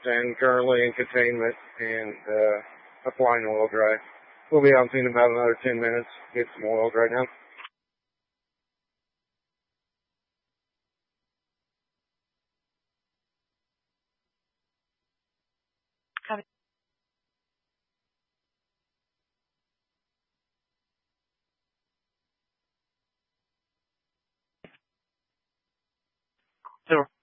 and currently in containment and applying oil dry. We'll be out in about another 10 minutes. Get some oil right now. Sure.